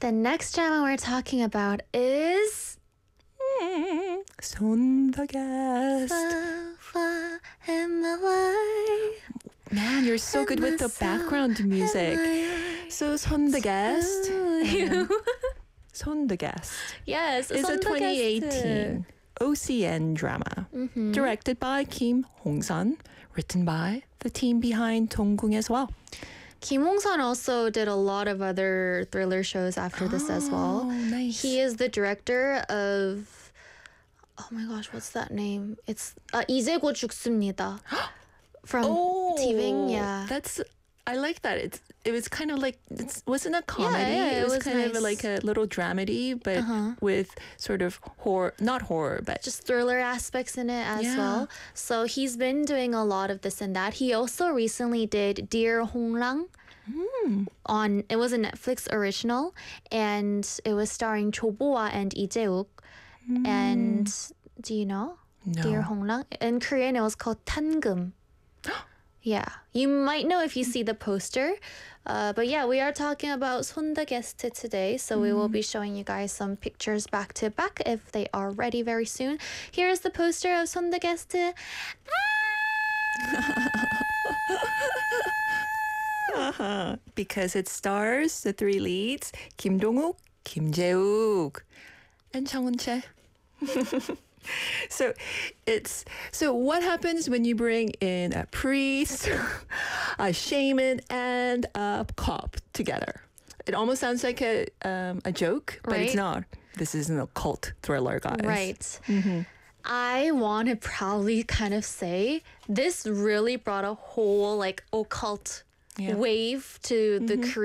The next drama we're talking about is Son the Guest. Far in my life. Man, you're so good with the background music. So Son the Guest. Son the Guest. Yes, It's a Son the Guest. 2018 OCN drama. Directed by Kim Hong-sun. Written by the team behind Donggung as well. Kim Hong-sun also did a lot of other thriller shows after this as well. Nice. He is the director of, oh my gosh, what's that name? It's 이제 곧 죽습니다. From TVing, yeah. I like that. It was kind of like, it wasn't a comedy. Yeah, it was kind nice. of like a little dramedy, but with sort of horror, not horror, but Just thriller aspects in it as well. So he's been doing a lot of this and that. He also recently did Dear Honglang. It was a Netflix original, and it was starring Cho Bo-ah and Lee Jae-wook. And do you know No. Dear Honglang? In Korean, it was called Tangum. Yeah, you might know if you see the poster. But yeah, we are talking about Son the Guest today, so we will be showing you guys some pictures back to back if they are ready very soon. Here's the poster of Son the Guest. because it stars the three leads, Kim Dong-wook, Kim Jae-wook, and Chung Eun-chae. So what happens when you bring in a priest, a shaman, and a cop together? It almost sounds like a joke, but it's Right. not. This is an occult thriller, guys. Right. I want to proudly kind of say this really brought a whole like occult wave to the Korean